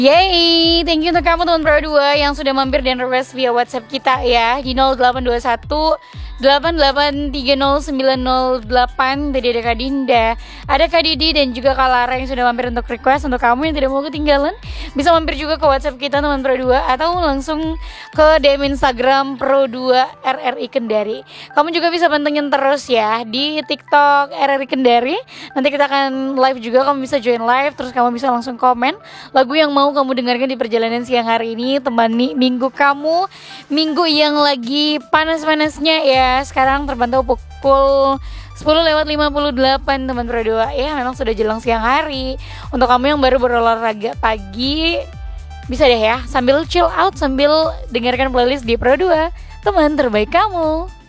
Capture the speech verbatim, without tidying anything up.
Yeay, thank you untuk kamu teman Pro dua yang sudah mampir dan request via WhatsApp kita ya di nol delapan dua satu delapan delapan tiga nol sembilan nol delapan. Tadi ada Kak Dinda, ada Kak Didi dan juga Kak Lara yang sudah mampir untuk request. Untuk kamu yang tidak mau ketinggalan, bisa mampir juga ke WhatsApp kita teman Pro dua atau langsung ke D M Instagram Pro dua R R I Kendari. Kamu juga bisa pantengin terus ya di TikTok R R I Kendari. Nanti kita akan live juga, kamu bisa join live, terus kamu bisa langsung komen lagu yang mau kamu dengarkan di perjalanan siang hari ini. Temani minggu kamu, minggu yang lagi panas-panasnya ya. Sekarang terpantau pukul sepuluh lewat lima puluh delapan teman Pro dua ya. Memang sudah jelang siang hari. Untuk kamu yang baru berolahraga pagi, bisa deh ya sambil chill out, sambil dengarkan playlist di Pro dua, teman terbaik kamu.